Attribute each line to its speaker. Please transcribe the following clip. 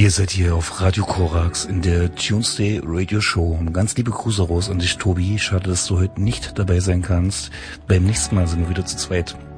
Speaker 1: Ihr seid hier auf Radio Korax in der Tuesday Radio Show. Ganz liebe Grüße raus an dich, Tobi. Schade, dass du heute nicht dabei sein kannst. Beim nächsten Mal sind wir wieder zu zweit.